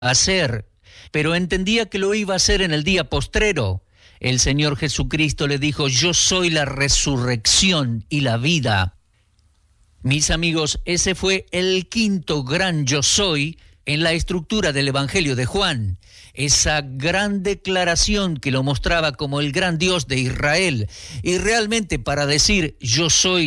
hacer, pero entendía que lo iba a hacer en el día postrero. El Señor Jesucristo le dijo: yo soy la resurrección y la vida. Mis amigos, ese fue el quinto gran yo soy en la estructura del Evangelio de Juan. Esa gran declaración que lo mostraba como el gran Dios de Israel. Y realmente, para decir yo soy